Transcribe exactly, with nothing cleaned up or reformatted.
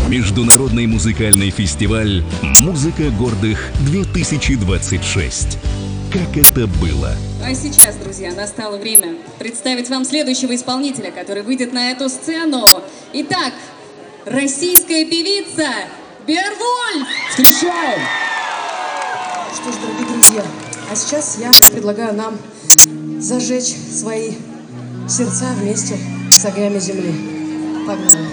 Международный музыкальный фестиваль «Музыка гордых-две тысячи двадцать шесть». Как это было? А сейчас, друзья, настало время представить вам следующего исполнителя, который выйдет на эту сцену. Итак, российская певица Беовульф! Встречаем! Что ж, дорогие друзья, а сейчас я предлагаю нам зажечь свои сердца вместе с огнями земли. Погнали!